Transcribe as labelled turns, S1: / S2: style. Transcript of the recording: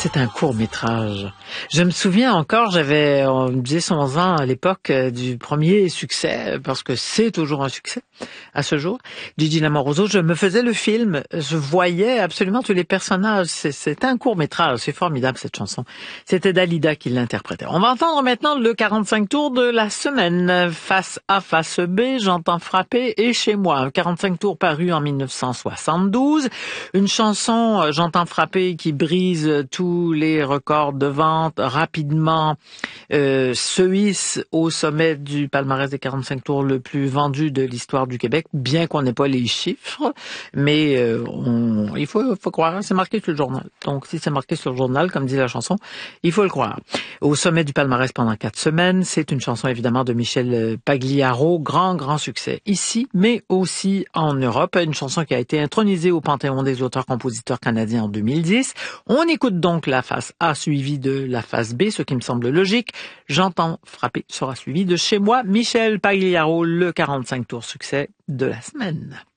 S1: C'est un court-métrage. Je me souviens encore, on me disait 11 ans à l'époque du premier succès, parce que c'est toujours un succès à ce jour, Gigi Lamoroso. Je me faisais le film, je voyais absolument tous les personnages. C'est un court-métrage, c'est formidable cette chanson. C'était Dalida qui l'interprétait. On va entendre maintenant le 45 tours de la semaine. Face A, face B, J'entends frapper et Chez moi. Un 45 tours paru en 1972. Une chanson, J'entends frapper, qui brise tous les records de vente rapidement, se hisse au sommet du palmarès des 45 tours le plus vendu de l'histoire du Québec, bien qu'on n'ait pas les chiffres, mais il faut croire, c'est marqué sur le journal. Donc si c'est marqué sur le journal, comme dit la chanson, il faut le croire. Au sommet du palmarès pendant 4 semaines, c'est une chanson évidemment de Michel Pagliaro, grand succès ici, mais aussi en Europe, une chanson qui a été intronisée au Panthéon des auteurs-compositeurs canadiens en 2010. On écoute donc la face A suivie de la face B, ce qui me semble logique. J'entends frapper sera suivi de Chez moi, Michel Pagliaro, le 45 tours succès de la semaine.